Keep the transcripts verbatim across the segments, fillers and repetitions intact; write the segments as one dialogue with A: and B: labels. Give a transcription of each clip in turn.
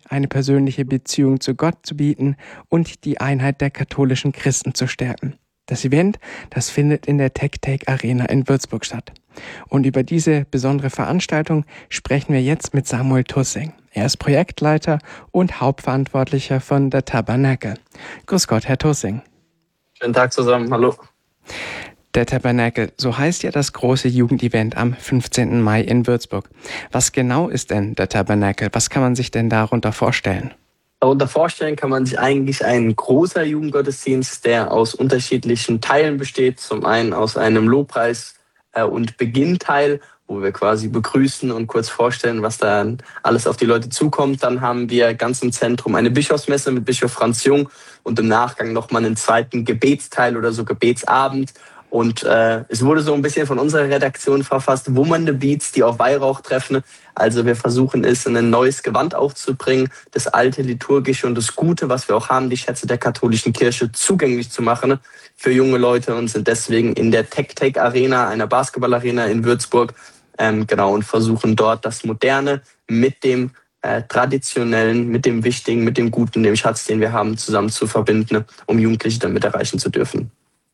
A: eine persönliche Beziehung zu Gott zu bieten und die Einheit der katholischen Christen zu stärken. Das Event, das findet in der TechTake Arena in Würzburg statt. Und über diese besondere Veranstaltung sprechen wir jetzt mit Samuel Tussing. Er ist Projektleiter und Hauptverantwortlicher von The Tabernacle. Grüß Gott, Herr Tussing.
B: Schönen Tag zusammen, hallo.
A: The Tabernacle, so heißt ja das große Jugendevent am fünfzehnten Mai in Würzburg. Was genau ist denn The Tabernacle? Was kann man sich denn darunter vorstellen?
B: Darunter vorstellen kann man sich eigentlich ein großer Jugendgottesdienst, der aus unterschiedlichen Teilen besteht. Zum einen aus einem Lobpreis- und Beginnteil, wo wir quasi begrüßen und kurz vorstellen, was da alles auf die Leute zukommt. Dann haben wir ganz im Zentrum eine Bischofsmesse mit Bischof Franz Jung und im Nachgang nochmal einen zweiten Gebetsteil oder so Gebetsabend. Und äh, es wurde so ein bisschen von unserer Redaktion verfasst, wummernde Beats, die auf Weihrauch treffen. Also wir versuchen es, in ein neues Gewand aufzubringen, das alte Liturgische und das Gute, was wir auch haben, die Schätze der katholischen Kirche zugänglich zu machen für junge Leute und sind deswegen in der TechTake Arena, einer Basketballarena in Würzburg, ähm, genau, und versuchen dort das Moderne mit dem äh, Traditionellen, mit dem Wichtigen, mit dem Guten, dem Schatz, den wir haben, zusammen zu verbinden, um Jugendliche damit erreichen zu dürfen.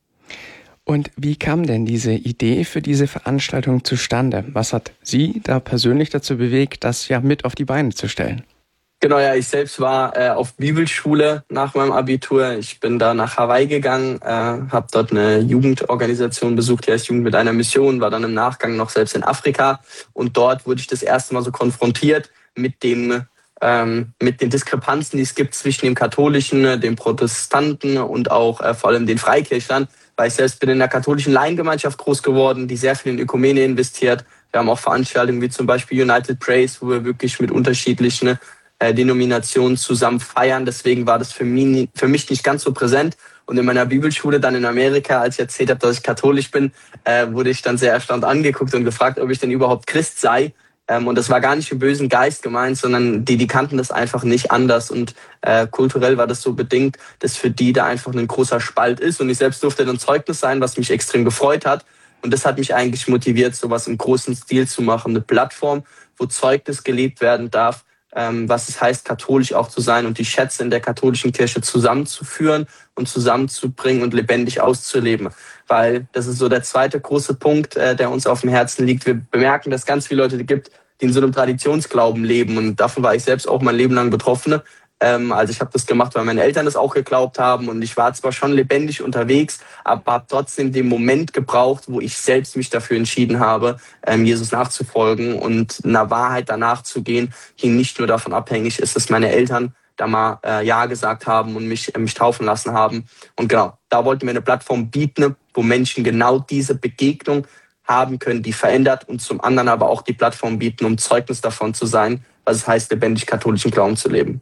A: Und wie kam denn diese Idee für diese Veranstaltung zustande? Was hat Sie da persönlich dazu bewegt, das ja mit auf die Beine zu stellen?
B: Genau, ja, ich selbst war äh, auf Bibelschule nach meinem Abitur. Ich bin da nach Hawaii gegangen, äh, habe dort eine Jugendorganisation besucht, die heißt Jugend mit einer Mission, war dann im Nachgang noch selbst in Afrika. Und dort wurde ich das erste Mal so konfrontiert mit dem ähm, mit den Diskrepanzen, die es gibt zwischen dem Katholischen, dem Protestanten und auch äh, vor allem den Freikirchlern. Weil ich selbst bin in der katholischen Laiengemeinschaft groß geworden, die sehr viel in Ökumene investiert. Wir haben auch Veranstaltungen wie zum Beispiel United Praise, wo wir wirklich mit unterschiedlichen äh, Denominationen zusammen feiern. Deswegen war das für mich, für mich nicht ganz so präsent. Und in meiner Bibelschule dann in Amerika, als ich erzählt habe, dass ich katholisch bin, äh, wurde ich dann sehr erstaunt angeguckt und gefragt, ob ich denn überhaupt Christ sei. Ähm, und das war gar nicht im bösen Geist gemeint, sondern die, die kannten das einfach nicht anders. Und äh, kulturell war das so bedingt, dass für die da einfach ein großer Spalt ist. Und ich selbst durfte dann Zeugnis sein, was mich extrem gefreut hat. Und das hat mich eigentlich motiviert, sowas im großen Stil zu machen. Eine Plattform, wo Zeugnis gelebt werden darf, ähm, was es heißt, katholisch auch zu sein und die Schätze in der katholischen Kirche zusammenzuführen und zusammenzubringen und lebendig auszuleben. Weil das ist so der zweite große Punkt, äh, der uns auf dem Herzen liegt. Wir bemerken, dass es ganz viele Leute gibt, die in so einem Traditionsglauben leben. Und davon war ich selbst auch mein Leben lang Betroffene. Ähm, also ich habe das gemacht, weil meine Eltern das auch geglaubt haben. Und ich war zwar schon lebendig unterwegs, aber habe trotzdem den Moment gebraucht, wo ich selbst mich dafür entschieden habe, ähm, Jesus nachzufolgen und einer Wahrheit danach zu gehen, die nicht nur davon abhängig ist, dass meine Eltern da mal äh, Ja gesagt haben und mich, äh, mich taufen lassen haben. Und genau, da wollten wir eine Plattform bieten, wo Menschen genau diese Begegnung haben können, die verändert und zum anderen aber auch die Plattform bieten, um Zeugnis davon zu sein, was es heißt, lebendig katholischen Glauben zu leben.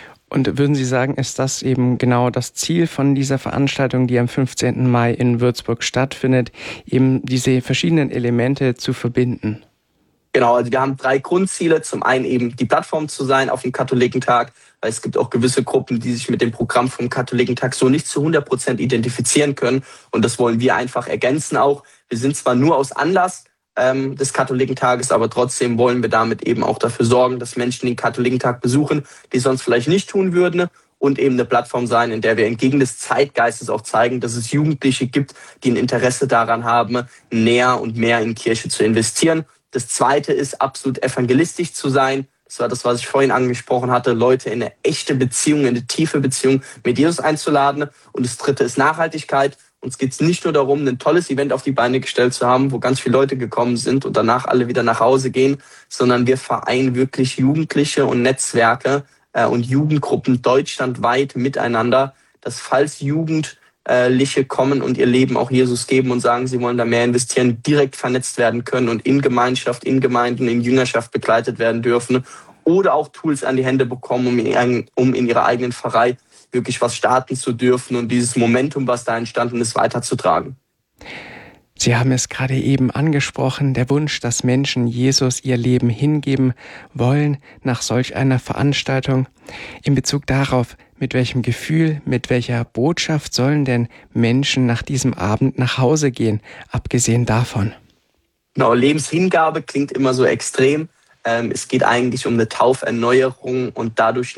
A: Und würden Sie sagen, ist das eben genau das Ziel von dieser Veranstaltung, die am fünfzehnten Mai in Würzburg stattfindet, eben diese verschiedenen Elemente zu verbinden?
B: Genau, also wir haben drei Grundziele. Zum einen eben die Plattform zu sein auf dem Katholikentag, weil es gibt auch gewisse Gruppen, die sich mit dem Programm vom Katholikentag so nicht zu hundert Prozent identifizieren können. Und das wollen wir einfach ergänzen auch. Wir sind zwar nur aus Anlass ähm, des Katholikentages, aber trotzdem wollen wir damit eben auch dafür sorgen, dass Menschen den Katholikentag besuchen, die sonst vielleicht nicht tun würden. Und eben eine Plattform sein, in der wir entgegen des Zeitgeistes auch zeigen, dass es Jugendliche gibt, die ein Interesse daran haben, näher und mehr in Kirche zu investieren. Das Zweite ist, absolut evangelistisch zu sein. Das war das, was ich vorhin angesprochen hatte, Leute in eine echte Beziehung, in eine tiefe Beziehung mit Jesus einzuladen. Und das Dritte ist Nachhaltigkeit. Uns geht es nicht nur darum, ein tolles Event auf die Beine gestellt zu haben, wo ganz viele Leute gekommen sind und danach alle wieder nach Hause gehen, sondern wir vereinen wirklich Jugendliche und Netzwerke äh, und Jugendgruppen deutschlandweit miteinander, dass falls Jugend Liche kommen und ihr Leben auch Jesus geben und sagen, sie wollen da mehr investieren, direkt vernetzt werden können und in Gemeinschaft, in Gemeinden, in Jüngerschaft begleitet werden dürfen oder auch Tools an die Hände bekommen, um in, um in ihrer eigenen Pfarrei wirklich was starten zu dürfen und dieses Momentum, was da entstanden ist, weiterzutragen.
A: Sie haben es gerade eben angesprochen, der Wunsch, dass Menschen Jesus ihr Leben hingeben wollen nach solch einer Veranstaltung. In Bezug darauf, mit welchem Gefühl, mit welcher Botschaft sollen denn Menschen nach diesem Abend nach Hause gehen, abgesehen davon?
B: Genau, Lebenshingabe klingt immer so extrem. Ähm, es geht eigentlich um eine Tauferneuerung und dadurch